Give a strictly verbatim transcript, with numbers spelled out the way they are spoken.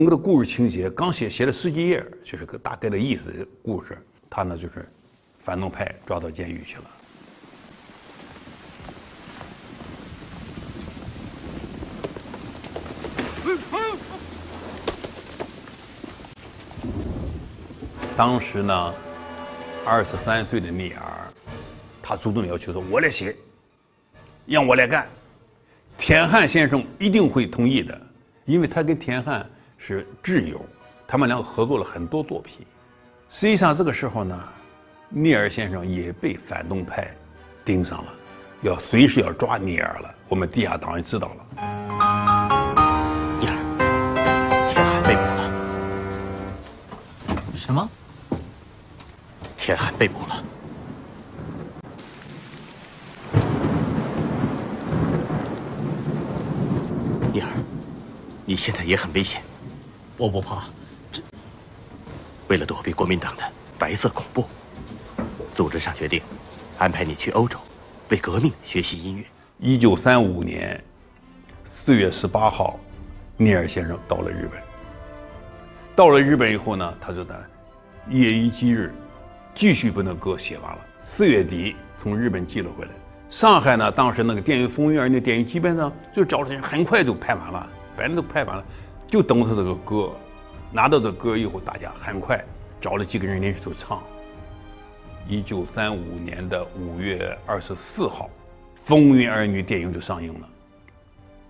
整个的故事情节刚写写了十几页，就是个大概的意思。故事他呢就是反动派抓到监狱去了。当时呢，二十三岁的聂耳，他主动要求说：“我来写，让我来干。”田汉先生一定会同意的，因为他跟田汉是挚友，他们两个合作了很多作品。实际上这个时候呢，聂耳先生也被反动派盯上了，要随时要抓聂耳了。我们地下党人知道了。 聂耳，田汉被捕了。 什么？ 田汉被捕了。聂耳，你现在也很危险。 我不怕。 这，为了躲避国民党的白色恐怖，组织上决定安排你去欧洲，为革命学习音乐。 一九三五年四月十八号，聂耳先生到了日本。到了日本以后呢，他就在夜以继日，继续把那歌写完了。四月底从日本寄了回来。上海呢，当时那个电影风云儿那电影基本上就找了人，很快就拍完了，反正都拍完了，就等他这个歌。拿到这歌以后，大家很快找了几个人连续就唱。一九三五年的五月二十四号，《风云儿女》电影就上映了。